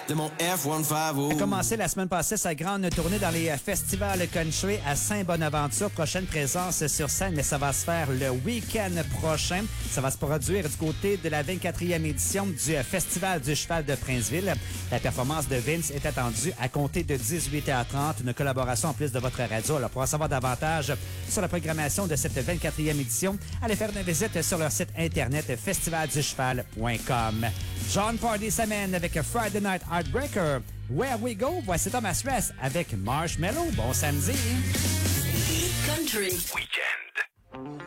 de mon F-150. A commencé la semaine passée sa grande tournée dans les festivals country à Saint-Bonaventure. Prochaine présence sur scène, mais ça va se faire le week-end prochain. Ça va se produire du côté de la 24e édition du Festival du Cheval de Princeville. La performance de Vince est attendue à compter de 18h30. Une collaboration en plus de votre radio. Alors, pour en savoir davantage sur la programmation de cette 24e édition, allez faire une visite sur leur site internet festivalducheval.com. John Party s'amène avec Friday Night Heartbreaker. Where We Go, voici Thomas Rest avec Marshmello. Bon samedi. Country.